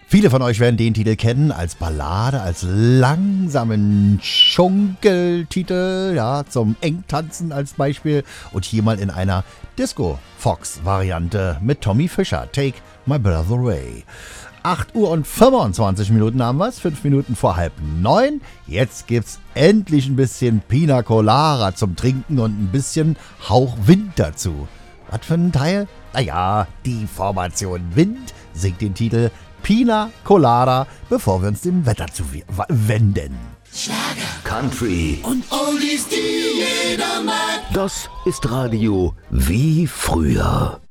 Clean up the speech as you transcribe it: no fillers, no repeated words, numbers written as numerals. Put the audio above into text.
Viele von euch werden den Titel kennen als Ballade, als langsamen Schunkeltitel, ja, zum Engtanzen als Beispiel. Und hier mal in einer Disco-Fox-Variante mit Tommy Fischer, Take My Breath Away. 8 Uhr und 25 Minuten haben wir es, 5 Minuten vor 8:30. Jetzt gibt's endlich ein bisschen Pina Colada zum Trinken und ein bisschen Hauch Wind dazu. Was für ein Teil? Naja, die Formation Wind singt den Titel Pina Colada, bevor wir uns dem Wetter zuwenden. Schlager, Country und Oldies, die jeder mag. Das ist Radio wie früher.